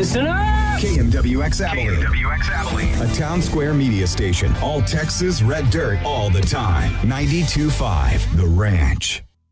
Listen up! KMWX Abilene. KMWX Abilene. A town square media station. All Texas red dirt all the time. 92.5 The Ranch.